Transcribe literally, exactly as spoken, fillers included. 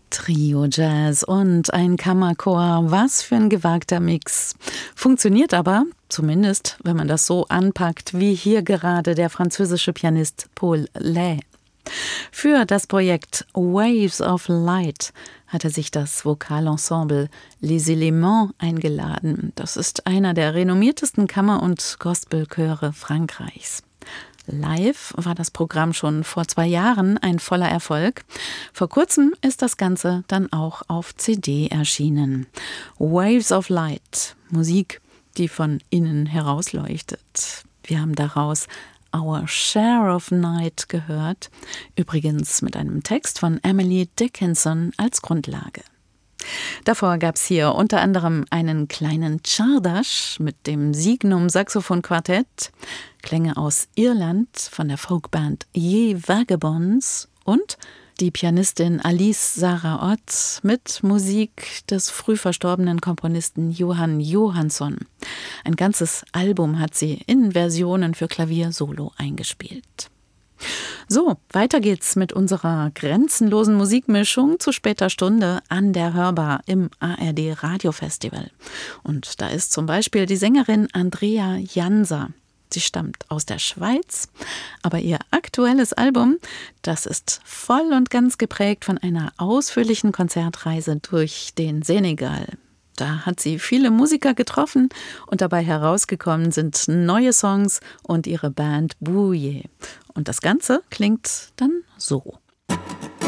Trio Jazz und ein Kammerchor, was für ein gewagter Mix. Funktioniert aber, zumindest wenn man das so anpackt, wie hier gerade der französische Pianist Paul Lay. Für das Projekt Waves of Light hat er sich das Vokalensemble Les Éléments eingeladen. Das ist einer der renommiertesten Kammer- und Gospelchöre Frankreichs. Live war das Programm schon vor zwei Jahren ein voller Erfolg. Vor kurzem ist das Ganze dann auch auf C D erschienen. Waves of Light, Musik, die von innen herausleuchtet. Wir haben daraus Our Share of Night gehört, übrigens mit einem Text von Emily Dickinson als Grundlage. Davor gab es hier unter anderem einen kleinen Czardas mit dem Signum Saxophon Quartett, Klänge aus Irland von der Folkband Ye Vagabonds und die Pianistin Alice Sarah Ott mit Musik des früh verstorbenen Komponisten Johann Johansson. Ein ganzes Album hat sie in Versionen für Klavier solo eingespielt. So, weiter geht's mit unserer grenzenlosen Musikmischung zu später Stunde an der Hörbar im A R D Radiofestival. Und da ist zum Beispiel die Sängerin Andrea Jansa. Sie stammt aus der Schweiz, aber ihr aktuelles Album, das ist voll und ganz geprägt von einer ausführlichen Konzertreise durch den Senegal. Da hat sie viele Musiker getroffen und dabei herausgekommen sind neue Songs und ihre Band Bouye. Und das Ganze klingt dann so.